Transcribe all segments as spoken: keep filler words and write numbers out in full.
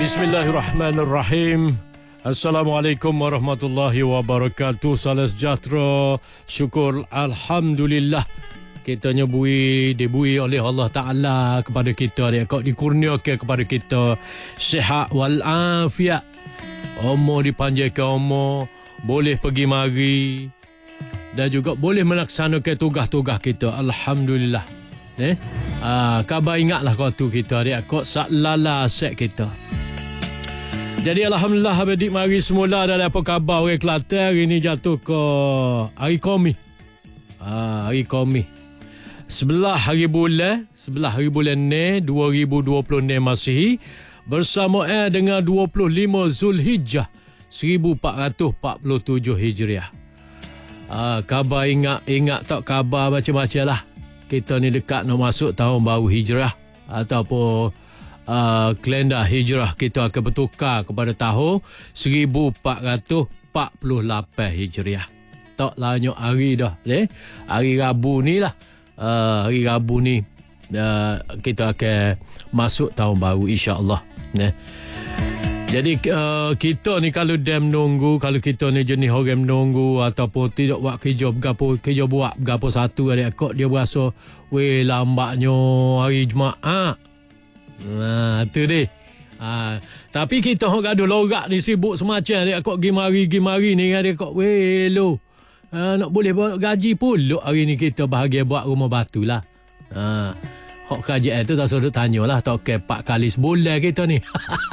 Bismillahirrahmanirrahim. Assalamualaikum warahmatullahi wabarakatuh. Salam sejahtera. Syukur alhamdulillah. Kita nyebui dibui oleh Allah Ta'ala kepada kita, dia kau dikurniakan kepada kita sihat wal afiat. Umur dipanjangkan umur, boleh pergi mari dan juga boleh melaksanakan tugas-tugas kita. Alhamdulillah. Eh? Ah, khabar ingatlah kau tu kita dia kau sak lala set kita. Jadi alhamdulillah adik mari semula dalam apa khabar orang Kelantan hari ni jatuh ke hari Khamis. Ah, hari Khamis. Sebelah hari bulan, sebelah hari bulan ni dua ribu dua puluh enam Masihi bersamaan dengan dua puluh lima Zulhijjah seribu empat ratus empat puluh tujuh Hijriah. Ah, khabar ingat ingat tak khabar macam-macam lah. Kita ni dekat nak masuk tahun baru Hijrah ataupun uh, kalender Hijrah kita akan bertukar kepada tahun seribu empat ratus empat puluh lapan Hijriah. Tak banyak hari dah. Eh? Hari Rabu ni lah. Uh, hari Rabu ni uh, kita akan masuk tahun baru insya-Allah. Eh? Jadi uh, kita ni kalau dia menunggu, kalau kita ni jenis orang menunggu ataupun tidak buat kerja bergapo kerja buat bergapo satu adik kok dia berasa weh lambatnya hari Jumaat. Nah, tu deh. Ha, tapi kita hok gaduh lorak ni sibuk semacam adik kok gi mari gi mari ni adik kok weh lo. Ha, nak boleh buat gaji pulak hari ni kita bahagia buat rumah batu lah. Ha. Hok kerajaan tu tak sudut tanya lah. Tak ke empat kali sebulan kita ni.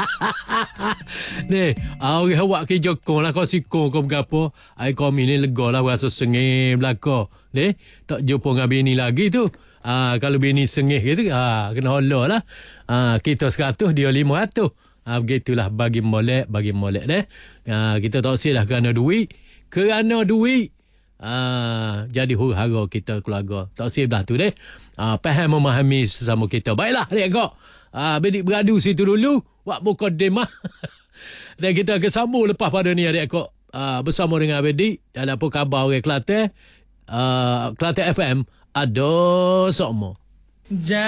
Ni, orang awak kerja kong lah. Kau si kong kau berapa. Ay kami ni lega lah. Rasa sengih belakang. Ni, tak jumpa dengan bini lagi tu. Ah, kalau bini sengih gitu, ah, kena hola lah. Ah, kita seratus, dia lima ratus. Ah, begitulah bagi molek, bagi molek deh. Ah, kita tak silah kerana duit. Kerana duit. Ah, jadi huru-hara kita keluarga. Tak belah tu deh. Ah, faham memahami sesama kita. Baiklah, lihat kau. Ah, bedik beradu situ dulu. Wak buka demah. Dan kita akan sambung lepas pada ni adik kau. Ah, bersama dengan Bedik dalam apa khabar orang Kelantan. Ah, Kelantan F M ada semua.